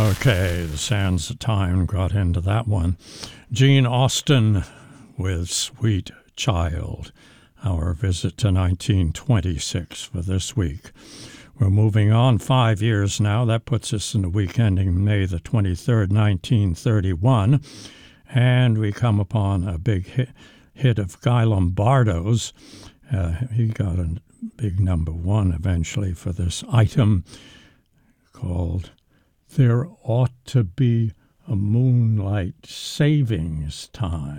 Okay, the sands of time got into that one. Gene Austin with Sweet Child, our visit to 1926 for this week. We're moving on 5 years now. That puts us in the week ending May the 23rd, 1931. And we come upon a big hit of Guy Lombardo's. He got a big number one eventually for this item called There Ought to Be a Moonlight Savings Time.